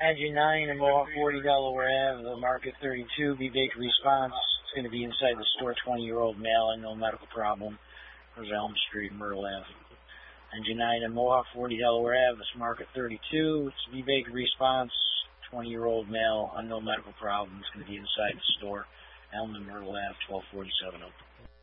Engine 9 and Mohawk 40 Delaware Ave, the Market 32, B Baker response. It's going to be inside the store, 20-year-old male and no medical problem. There's Elm Street, Myrtle Ave. Engine 9 and Mohawk 40 Delaware Ave, this Market 32. It's B Baker response, 20-year-old male, no medical problem. It's going to be inside the store, Elm and Myrtle Ave, 1247 open.